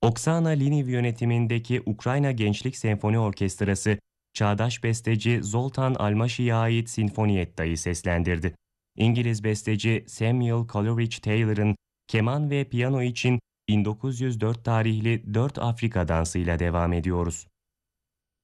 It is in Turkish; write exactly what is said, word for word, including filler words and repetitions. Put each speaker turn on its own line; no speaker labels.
Oksana Liniv yönetimindeki Ukrayna Gençlik Senfoni Orkestrası, çağdaş besteci Zoltan Almaşi'ye ait Sinfoniyetta'yı seslendirdi. İngiliz besteci Samuel Coleridge Taylor'ın keman ve piyano için bin dokuz yüz dört tarihli Dört Afrika Dansı'yla devam ediyoruz.